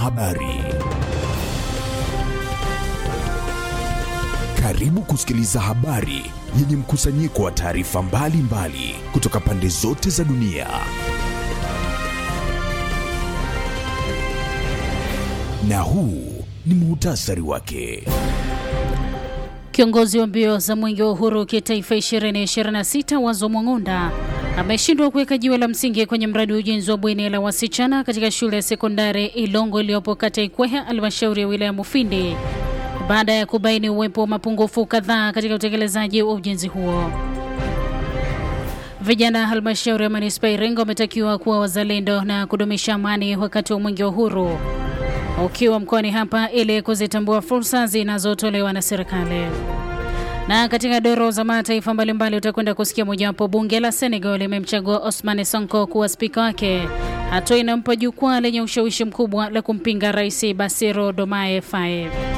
Habari. Karibu kusikiliza habari yenye mkusanyiko wa taarifa mbalimbali kutoka pande zote za dunia. Na huu ni muhtasari wake. Kiongozi wa mbio za Mwenge wa Uhuru kitaifa 2026 Wazo Mwang'onda ameshindwa kuweka jiwe la msingi kwenye mradi wa ujenzi wa bweni la wasichana katika shule ya sekondari Ilongo iliyopo kata Ikweha, halmashauri ya wilaya Mufindi, baada ya kubaini uwepo wa mapungufu kadhaa katika utekelezaji wa ujenzi huo. Vijana halmashauri ya manispaa Iringa wametakiwa kuwa wazalendo na kudumisha amani wakati wa Mwenge wa Uhuru ukiwa mkoani hapa ili kuzitambua fursa zinazotolewa na serikali. Na katika doro za mataifa mbalimbali utakwenda kusikia mojawapo, bunge la Senegal limemchagua Ousmane Sonko kuwa spika wake, hatua inampa jukwaa lenye ushawishi mkubwa la kumpinga Rais Bassirou Diomaye Faye.